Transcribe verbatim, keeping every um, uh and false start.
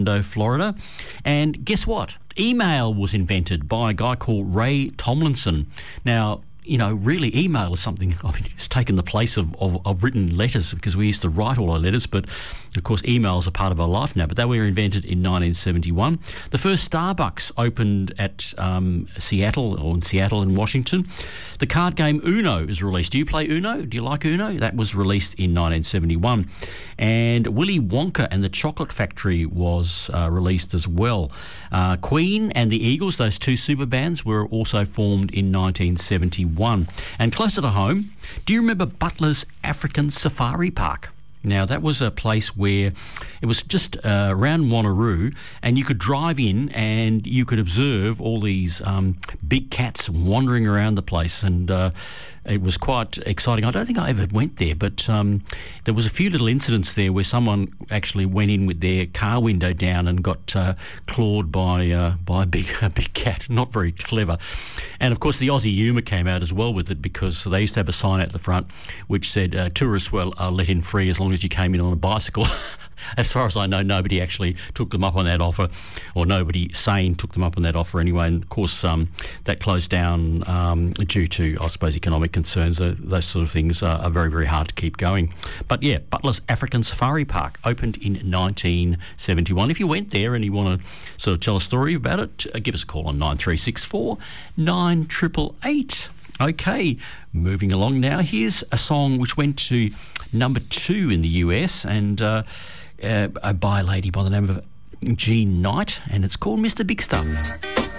Florida. And guess what? Email was invented by a guy called Ray Tomlinson. Now, you know, really email is something, I mean, it's taken the place of, of, of written letters, because we used to write all our letters, but of course emails are part of our life now. But they were invented in nineteen seventy-one. The first Starbucks opened at um, Seattle, or in Seattle in Washington. The card game Uno is released. Do you play Uno? Do you like Uno? That was released in nineteen seventy-one. And Willy Wonka and the Chocolate Factory was uh, released as well. Uh, Queen and the Eagles, those two super bands, were also formed in nineteen seventy-one. And closer to home, do you remember Butler's African Safari Park? Now, that was a place where it was just uh, around Wanneroo, and you could drive in and you could observe all these um, big cats wandering around the place, and uh, it was quite exciting. I don't think I ever went there, but um, there was a few little incidents there where someone actually went in with their car window down and got uh, clawed by uh, by a big a big cat. Not very clever. And of course, the Aussie humour came out as well with it, because they used to have a sign out the front which said uh, tourists were uh, let in free as long as you came in on a bicycle. As far as I know, nobody actually took them up on that offer, or nobody sane took them up on that offer anyway. And of course, um, that closed down um, due to, I suppose, economic concerns. Uh, those sort of things are, are very, very hard to keep going. But yeah, Butler's African Safari Park opened in nineteen seventy-one. If you went there and you want to sort of tell a story about it, uh, give us a call on nine three six four, nine eight eight eight. Okay, moving along now. Here's a song which went to number two in the U S, and uh, uh, by a lady by the name of Jean Knight, and it's called Mister Big Stuff.